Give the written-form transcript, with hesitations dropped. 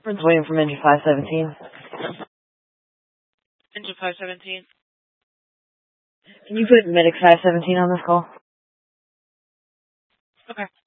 Friends waiting from engine 517. Engine 517. Can you put medic 517 on this call? Okay.